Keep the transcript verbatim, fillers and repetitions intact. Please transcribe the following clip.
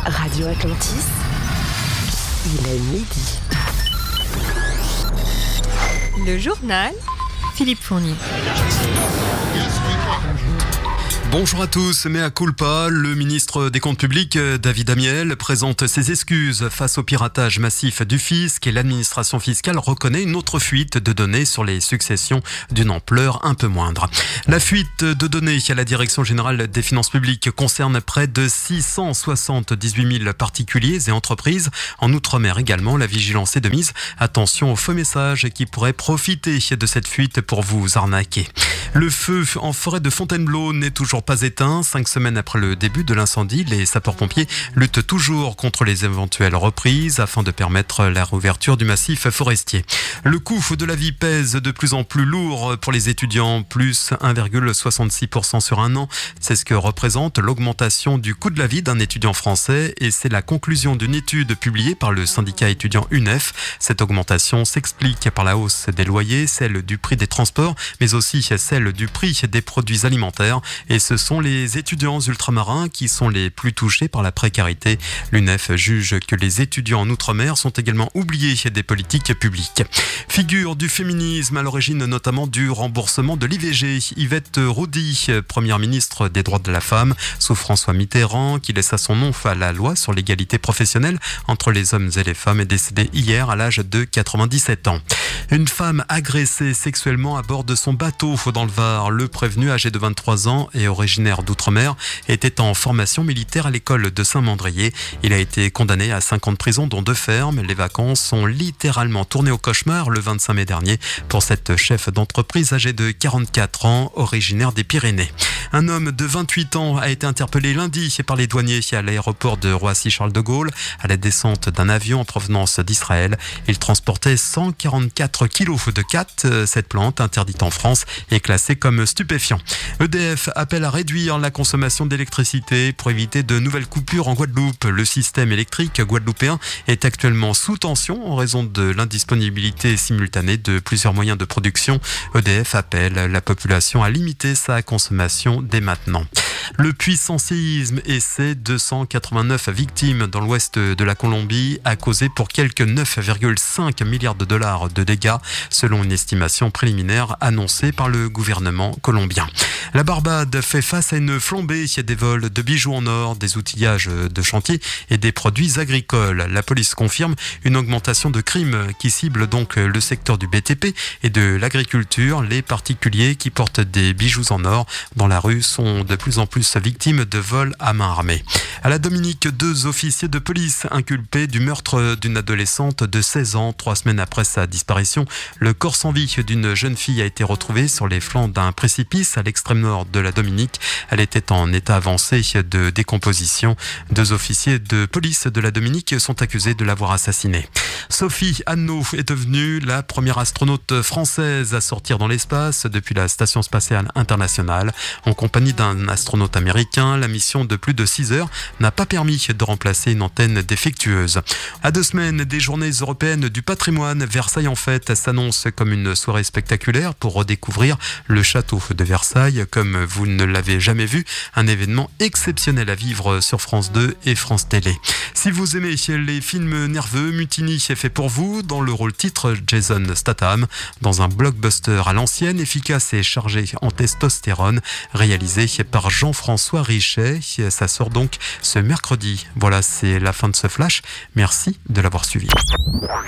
Radio Atlantis, il est midi. Le journal, Philippe Fournier. Bonjour à tous, mea culpa, le ministre des Comptes publics, David Amiel, présente ses excuses face au piratage massif du fisc et l'administration fiscale reconnaît une autre fuite de données sur les successions d'une ampleur un peu moindre. La fuite de données à la Direction générale des finances publiques concerne près de six cent soixante-dix-huit mille particuliers et entreprises. En Outre-mer également, la vigilance est de mise. Attention aux faux messages qui pourraient profiter de cette fuite pour vous arnaquer. Le feu en forêt de Fontainebleau n'est toujours pas éteint. Cinq semaines après le début de l'incendie, les sapeurs-pompiers luttent toujours contre les éventuelles reprises afin de permettre la réouverture du massif forestier. Le coût de la vie pèse de plus en plus lourd pour les étudiants, plus un virgule soixante-six pour cent sur un an. C'est ce que représente l'augmentation du coût de la vie d'un étudiant français et c'est la conclusion d'une étude publiée par le syndicat étudiant U N E F. Cette augmentation s'explique par la hausse des loyers, celle du prix des transports, mais aussi celle du prix des produits alimentaires. Et ce sont les étudiants ultramarins qui sont les plus touchés par la précarité. L'U N E F juge que les étudiants en Outre-mer sont également oubliés des politiques publiques. Figure du féminisme à l'origine notamment du remboursement de l'I V G. Yvette Roudy, première ministre des droits de la femme, sous François Mitterrand, qui laissa son nom à la loi sur l'égalité professionnelle entre les hommes et les femmes, est décédée hier à l'âge de quatre-vingt-dix-sept ans. Une femme agressée sexuellement à bord de son bateau dans le Var. Le prévenu, âgé de vingt-trois ans et originaire d'Outre-mer, était en formation militaire à l'école de Saint-Mandrier. Il a été condamné à cinq ans de prison, dont deux fermes. Les vacances sont littéralement tournées au cauchemar le vingt-cinq mai dernier pour cette chef d'entreprise âgée de quarante-quatre ans, originaire des Pyrénées. Un homme de vingt-huit ans a été interpellé lundi par les douaniers à l'aéroport de Roissy-Charles de Gaulle à la descente d'un avion en provenance d'Israël. Il transportait cent quarante-quatre kilos de khat. Cette plante, interdite en France, est classée comme stupéfiant. E D F appelle à réduire la consommation d'électricité pour éviter de nouvelles coupures en Guadeloupe. Le système électrique guadeloupéen est actuellement sous tension en raison de l'indisponibilité simultanée de plusieurs moyens de production. E D F appelle la population à limiter sa consommation dès maintenant. Le puissant séisme et ses deux cent quatre-vingt-neuf victimes dans l'ouest de la Colombie a causé pour quelques neuf virgule cinq milliards de dollars de dégâts, selon une estimation préliminaire annoncée par le gouvernement colombien. La Barbade fait face à une flambée des vols de bijoux en or, des outillages de chantier et des produits agricoles. La police confirme une augmentation de crimes qui ciblent donc le secteur du B T P et de l'agriculture. Les particuliers qui portent des bijoux en or dans la rue sont de plus en plus victimes de vols à main armée. À la Dominique, deux officiers de police inculpés du meurtre d'une adolescente de seize ans. Trois semaines après sa disparition, le corps sans vie d'une jeune fille a été retrouvé sur les flancs d'un précipice à l'extrême nord de la Dominique. Elle était en état avancé de décomposition. Deux officiers de police de la Dominique sont accusés de l'avoir assassinée. Sophie Anneau est devenue la première astronaute française à sortir dans l'espace depuis la Station spatiale internationale. En compagnie d'un astronaute américain, la mission de plus de six heures n'a pas permis de remplacer une antenne défectueuse. À deux semaines des journées européennes du patrimoine, Versailles en fête s'annonce comme une soirée spectaculaire pour redécouvrir le château de Versailles comme vous ne l'avez jamais vu. Un événement exceptionnel à vivre sur France deux et France Télé. Si vous aimez les films nerveux, Mutiny est fait pour vous. Dans le rôle titre, Jason Statham, dans un blockbuster à l'ancienne, efficace et chargé en testostérone, réalisé par Jean-François Richet. Ça sort donc ce mercredi. Voilà, c'est la fin de ce flash. Merci de l'avoir suivi.